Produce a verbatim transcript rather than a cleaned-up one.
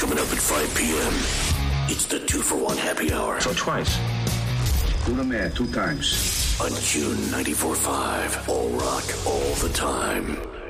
Coming up at five p.m. It's the two for one happy hour. So twice. Do the math two times. On June ninety-four point five. All rock, all the time.